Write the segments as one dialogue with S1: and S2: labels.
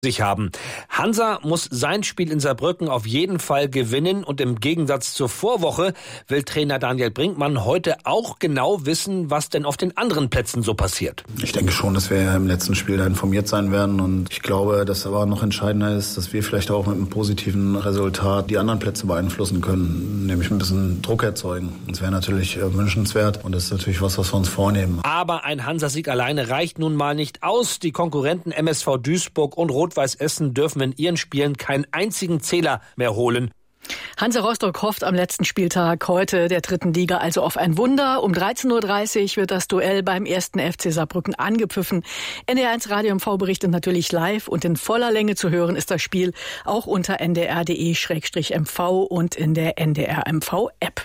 S1: sich haben. Hansa muss sein Spiel in Saarbrücken auf jeden Fall gewinnen und im Gegensatz zur Vorwoche will Trainer Daniel Brinkmann heute auch genau wissen, was denn auf den anderen Plätzen so passiert.
S2: Ich denke schon, dass wir im letzten Spiel da informiert sein werden und ich glaube, dass aber noch entscheidender ist, dass wir vielleicht auch mit einem positiven Resultat die anderen Plätze beeinflussen können, nämlich ein bisschen Druck erzeugen. Das wäre natürlich wünschenswert und das ist natürlich was wir uns vornehmen.
S1: Aber ein Hansa-Sieg alleine reicht nun mal nicht aus. Die Konkurrenten MSV Duisburg und Rot-Weiß Essen dürfen in ihren Spielen keinen einzigen Zähler mehr holen.
S3: Hansa Rostock hofft am letzten Spieltag heute der 3. Liga also auf ein Wunder. Um 13.30 Uhr wird das Duell beim 1. FC Saarbrücken angepfiffen. NDR1 Radio MV berichtet natürlich live und in voller Länge zu hören ist das Spiel auch unter ndr.de/mv und in der NDR MV App.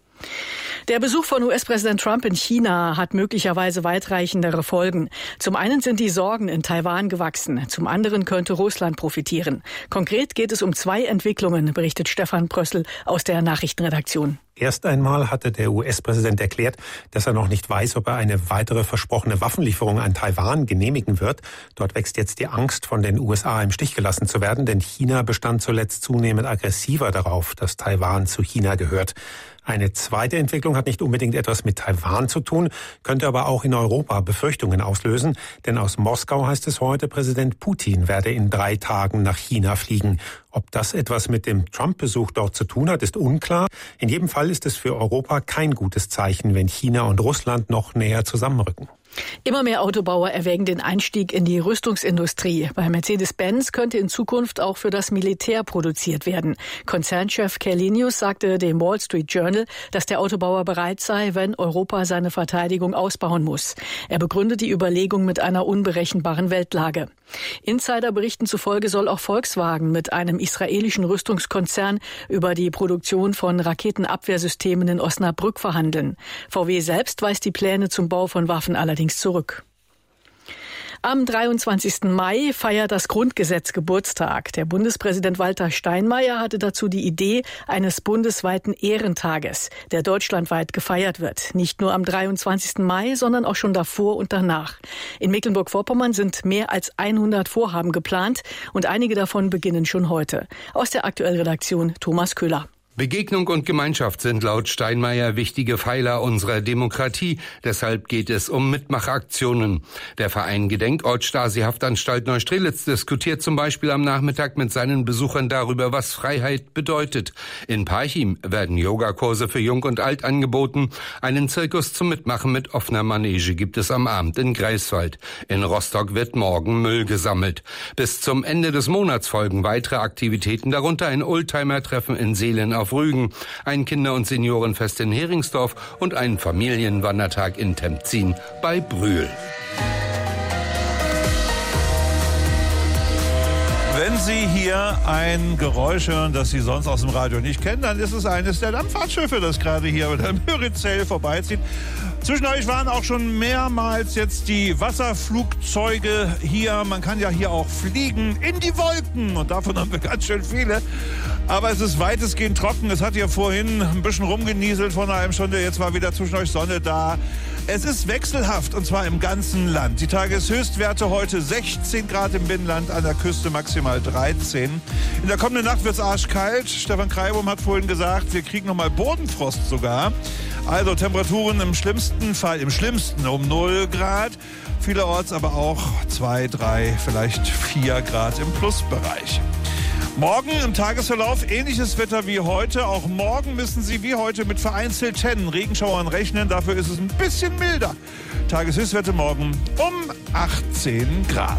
S3: Der Besuch von US-Präsident Trump in China hat möglicherweise weitreichendere Folgen. Zum einen sind die Sorgen in Taiwan gewachsen, zum anderen könnte Russland profitieren. Konkret geht es um 2 Entwicklungen, berichtet Stefan Prössl aus der Nachrichtenredaktion.
S4: Erst einmal hatte der US-Präsident erklärt, dass er noch nicht weiß, ob er eine weitere versprochene Waffenlieferung an Taiwan genehmigen wird. Dort wächst jetzt die Angst, von den USA im Stich gelassen zu werden, denn China bestand zuletzt zunehmend aggressiver darauf, dass Taiwan zu China gehört. Eine zweite Entwicklung hat nicht unbedingt etwas mit Taiwan zu tun, könnte aber auch in Europa Befürchtungen auslösen. Denn aus Moskau heißt es heute, Präsident Putin werde in 3 Tagen nach China fliegen. Ob das etwas mit dem Trump-Besuch dort zu tun hat, ist unklar. In jedem Fall ist es für Europa kein gutes Zeichen, wenn China und Russland noch näher zusammenrücken.
S3: Immer mehr Autobauer erwägen den Einstieg in die Rüstungsindustrie. Bei Mercedes-Benz könnte in Zukunft auch für das Militär produziert werden. Konzernchef Källenius sagte dem Wall Street Journal, dass der Autobauer bereit sei, wenn Europa seine Verteidigung ausbauen muss. Er begründet die Überlegung mit einer unberechenbaren Weltlage. Insiderberichten zufolge soll auch Volkswagen mit einem israelischen Rüstungskonzern über die Produktion von Raketenabwehrsystemen in Osnabrück verhandeln. VW selbst weist die Pläne zum Bau von Waffen allerdings zurück. Am 23. Mai feiert das Grundgesetz Geburtstag. Der Bundespräsident Walter Steinmeier hatte dazu die Idee eines bundesweiten Ehrentages, der deutschlandweit gefeiert wird. Nicht nur am 23. Mai, sondern auch schon davor und danach. In Mecklenburg-Vorpommern sind mehr als 100 Vorhaben geplant und einige davon beginnen schon heute. Aus der Aktuell-Redaktion Thomas Köhler.
S5: Begegnung und Gemeinschaft sind laut Steinmeier wichtige Pfeiler unserer Demokratie. Deshalb geht es um Mitmachaktionen. Der Verein Gedenkort Stasi-Haftanstalt Neustrelitz diskutiert zum Beispiel am Nachmittag mit seinen Besuchern darüber, was Freiheit bedeutet. In Parchim werden Yogakurse für Jung und Alt angeboten. Einen Zirkus zum Mitmachen mit offener Manege gibt es am Abend in Greifswald. In Rostock wird morgen Müll gesammelt. Bis zum Ende des Monats folgen weitere Aktivitäten, darunter ein Oldtimer-Treffen in Seelen auf Rügen, ein Kinder- und Seniorenfest in Heringsdorf und einen Familienwandertag in Temzin bei Brühl.
S6: Wenn Sie hier ein Geräusch hören, das Sie sonst aus dem Radio nicht kennen, dann ist es eines der Dampffahrtschiffe, das gerade hier mit dem Müritzell vorbeizieht. Zwischen euch waren auch schon mehrmals jetzt die Wasserflugzeuge hier. Man kann ja hier auch fliegen in die Wolken und davon haben wir ganz schön viele. Aber es ist weitestgehend trocken. Es hat hier vorhin ein bisschen rumgenieselt vor einer halben Stunde. Jetzt war wieder zwischen euch Sonne da. Es ist wechselhaft und zwar im ganzen Land. Die Tageshöchstwerte heute 16 Grad im Binnenland, an der Küste maximal 13. In der kommenden Nacht wird es arschkalt. Stefan Kreibum hat vorhin gesagt, wir kriegen nochmal Bodenfrost sogar. Also Temperaturen im schlimmsten um 0 Grad. Vielerorts aber auch 2, 3, vielleicht 4 Grad im Plusbereich. Morgen im Tagesverlauf ähnliches Wetter wie heute. Auch morgen müssen Sie wie heute mit vereinzelten Regenschauern rechnen. Dafür ist es ein bisschen milder. Tageshöchstwerte morgen um 18 Grad.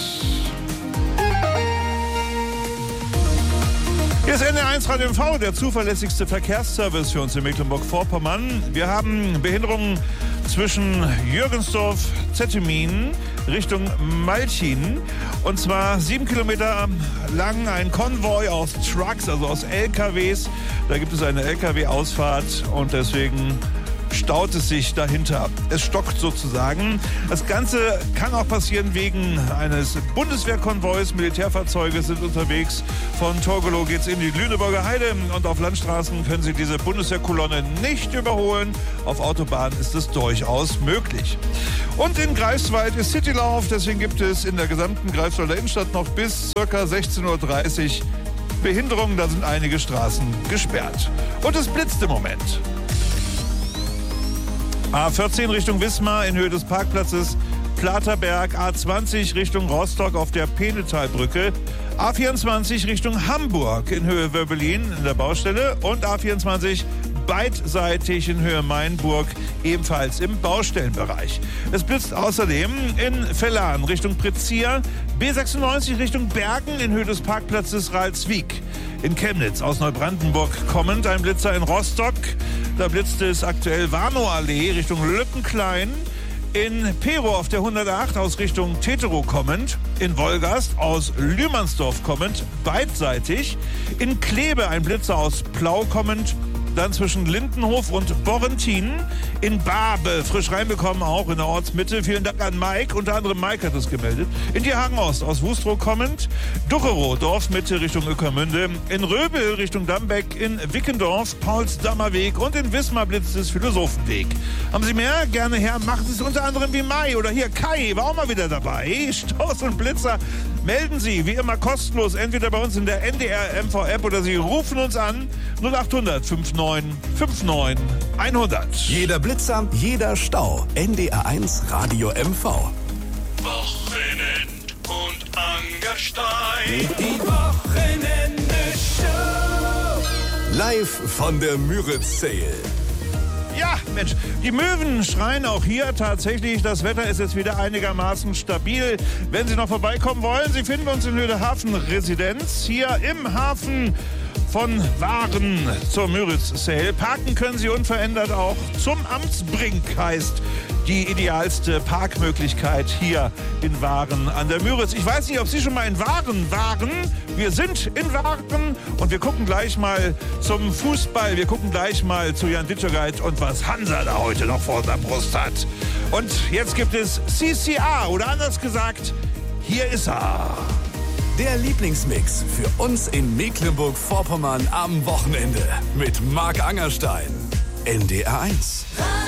S6: Hier ist NDR1 Radio MV, der zuverlässigste Verkehrsservice für uns in Mecklenburg-Vorpommern. Wir haben Behinderungen zwischen Jürgensdorf, Zettemin Richtung Malchin. Und zwar 7 Kilometer lang ein Konvoi aus Trucks, also aus LKWs. Da gibt es eine LKW-Ausfahrt und deswegen staut es sich dahinter. Es stockt sozusagen. Das Ganze kann auch passieren wegen eines Bundeswehrkonvois. Militärfahrzeuge sind unterwegs. Von Torgelow geht's in die Lüneburger Heide und auf Landstraßen können Sie diese Bundeswehrkolonne nicht überholen. Auf Autobahnen ist es durchaus möglich. Und in Greifswald ist Citylauf, deswegen gibt es in der gesamten Greifswalder Innenstadt noch bis ca. 16:30 Uhr Behinderungen. Da sind einige Straßen gesperrt. Und es blitzt im Moment. A14 Richtung Wismar in Höhe des Parkplatzes Platerberg, A20 Richtung Rostock auf der Penetalbrücke, A24 Richtung Hamburg in Höhe Wöbbelin in der Baustelle und A24 beidseitig in Höhe Mainburg, ebenfalls im Baustellenbereich. Es blitzt außerdem in Vellan Richtung Pritzia, B96 Richtung Bergen in Höhe des Parkplatzes Ralswiek. In Chemnitz aus Neubrandenburg kommend ein Blitzer in Rostock. Da blitzt es aktuell Warnow-Allee Richtung Lückenklein. In Pero auf der 108 aus Richtung Teterow kommend. In Wolgast aus Lühmannsdorf kommend, beidseitig. In Kleve ein Blitzer aus Plau kommend. Dann zwischen Lindenhof und Borrentin. In Barbe, frisch reinbekommen auch in der Ortsmitte. Vielen Dank an Mike. Unter anderem Mike hat es gemeldet. In Dierhagen-Ost aus Wustrow kommend. Ducherow, Dorfmitte Richtung Ueckermünde. In Röbel Richtung Dambeck. In Wickendorf, Paulsdammer Weg. Und in Wismar blitzt es Philosophenweg. Haben Sie mehr? Gerne her. Machen Sie es unter anderem wie Mai. Oder hier Kai, war auch mal wieder dabei. Staus und Blitzer. Melden Sie, wie immer kostenlos, entweder bei uns in der NDR MV-App oder Sie rufen uns an 0800 59 59 100.
S7: Jeder Blitzer, jeder Stau. NDR1 Radio MV.
S8: Wochenend und Angerstein. Die Wochenende-Show.
S7: Live von der Müritz Sale.
S6: Ja, Mensch, die Möwen schreien auch hier tatsächlich. Das Wetter ist jetzt wieder einigermaßen stabil. Wenn Sie noch vorbeikommen wollen, Sie finden uns in Höhe Hafenresidenz hier im Hafen von Waren zur Müritz Sale. Parken können Sie unverändert auch zum Amtsbrink, heißt die idealste Parkmöglichkeit hier in Waren an der Müritz. Ich weiß nicht, ob Sie schon mal in Waren waren. Wir sind in Waren und wir gucken gleich mal zum Fußball. Wir gucken gleich mal zu Jan Dittergeit und was Hansa da heute noch vor der Brust hat. Und jetzt gibt es CCA oder anders gesagt, hier ist er.
S7: Der Lieblingsmix für uns in Mecklenburg-Vorpommern am Wochenende mit Marc Angerstein. NDR1.